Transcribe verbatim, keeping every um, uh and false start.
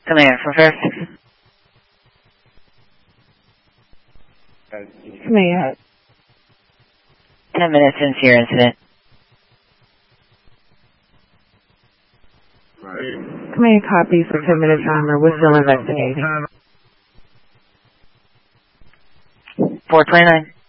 Command for first. Command. Ten minutes into your incident. Command copies for ten minute timer. We're still investigating. four twenty-nine.